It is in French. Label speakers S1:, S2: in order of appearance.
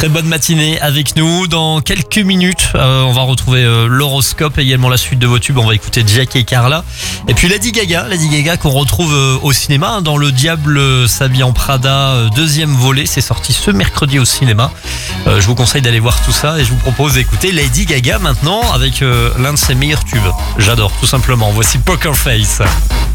S1: Très bonne matinée avec nous. Dans quelques minutes, on va retrouver l'horoscope, également la suite de vos tubes. On va écouter Jack et Carla. Et puis Lady Gaga qu'on retrouve au cinéma dans Le Diable s'habille en Prada, deuxième volet. C'est sorti ce mercredi au cinéma. Je vous conseille d'aller voir tout ça et je vous propose d'écouter Lady Gaga maintenant avec l'un de ses meilleurs tubes. J'adore, tout simplement. Voici Poker Face.